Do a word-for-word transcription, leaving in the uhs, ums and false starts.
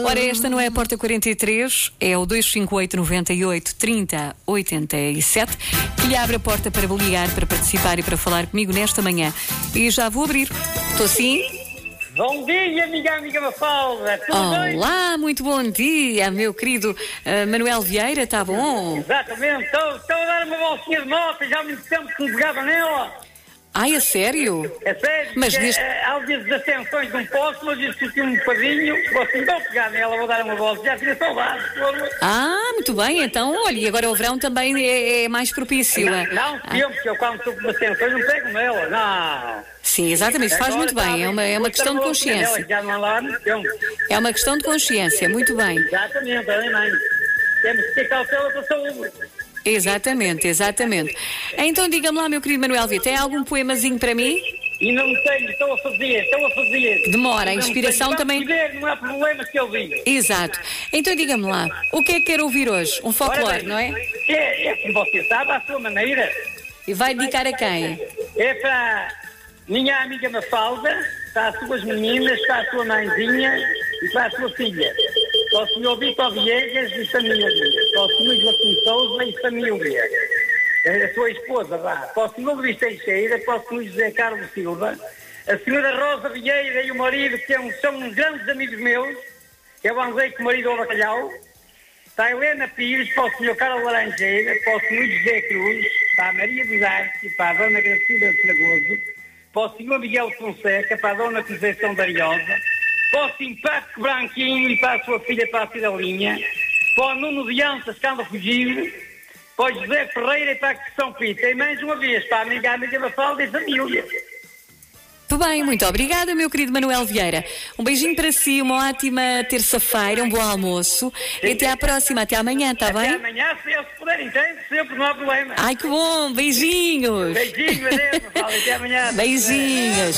Ora, esta não é a Porta quarenta e três, é o dois cinco oito, nove oito, três zero oito sete que lhe abre a porta para ligar, para participar e para falar comigo nesta manhã. E já vou abrir. Estou sim? Bom dia, amiga, amiga Mafalda. Tudo bem? Olá, muito bom dia, meu querido uh, Manuel Vieira, está bom? Exatamente, estou, estou a dar uma bolsinha de moto, já há muito tempo que me pegava nela. Ai, a sério? É sério, Mas porque, neste- eh, há vezes das tensões não posso, mas eu senti um bocadinho, vou assim, vou pegar nela, vou dar uma bolsa, já tinha saudades. Ah, muito bem, então, olha, e agora o verão também é, é mais propício. Não, a- não, Ah, eu, porque eu quando estou com umas tensões não pego nela, não. sim, exatamente, faz Agora muito bem, está é uma, é uma vou questão de dar uma bolsinha nela, consciência. que já não há lá há muito tempo. É uma questão de consciência, muito bem. Exatamente, é mãe. Temos que ter cautela com a saúde. Exatamente, exatamente. Então diga-me lá, meu querido Manuel Vieira, tem algum poemazinho para mim? E não tenho, estou a fazer, estou a fazer. Demora, a Não inspiração tenho. também- Vamos ver, não há problema que eu diga. Exato. Então diga-me lá, o que é que quer ouvir hoje? Um Ora folclore, bem, não é? É, é como você sabe, à sua maneira. E vai dedicar a quem? É para minha amiga Mafalda, para as suas meninas, para a sua mãezinha e para a sua filha. Para o senhor Vitor Viegas e família. Para o senhor Joaquim Souza e família. A sua esposa, vá. Para o senhor Luís Teixeira, para o senhor José Carlos Silva, a senhora Rosa Vieira e o marido, que é um- são uns grandes amigos meus, que eu andei com o marido ao bacalhau. Para a Helena Pires, para o senhor Carlos Laranjeira, para o senhor José Cruz, para a Maria Vidarte, para a dona Gracila Fragoso, para o senhor Miguel Fonseca, para a dona Conceição Dariosa, para o simpático Branquinho e para a sua filha, para a Cidalinha, para o Nuno de Antas, que anda a fugir, para o José Ferreira e para a São Pita. E mais uma vez, para a amiga, a amiga Mafalda e a família. Muito bem, muito obrigada, meu querido Manuel Vieira. Um beijinho para si, uma ótima terça-feira, um bom almoço. E até à próxima, até amanhã, está Até bem? amanhã, se eu se puder, entende? Sempre não há problema. Ai, que bom, beijinhos. Beijinho, adeus, Mafalda, até amanhã. Beijinhos.